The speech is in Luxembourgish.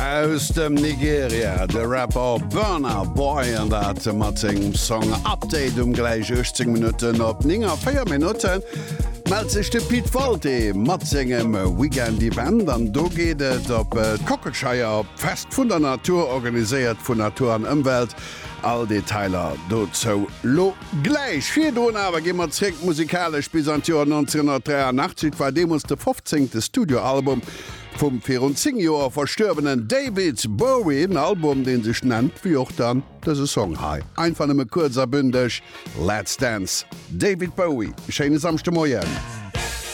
Aus dem Nigeria, de Rapper Burna Boy an dat Matzing Song Update gleich 18 Minuten op 4 Minuten. Meld sich de Piet Falte Matzingem Weekend Event an do gehtt op Cockshire Fest vun der Natur organisiert vun Natur an Umwelt. All Detailer dort zo lo gleich 4 Don awer gimmer zrick musikalisch bis an 1983 war demos de 15. Studioalbum vom 14 Joer verstorbenen David Bowie, ein Album, den sich nennt wie auch dann das Song hai. Einfach kurzer bündech Let's Dance. David Bowie, schönes Samstagmorgen.